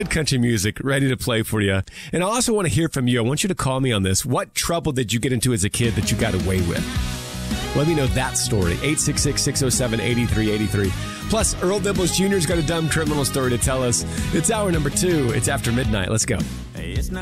Good country music ready to play for you. And I also want to hear from you. I want you to call me on this. What trouble did you get into as a kid that you got away with? Let me know that story. 866-607-8383. Plus, Earl Dibbles Jr.'s got a dumb criminal story to tell us. It's hour number 2. It's after midnight. Let's go. Hey, it's not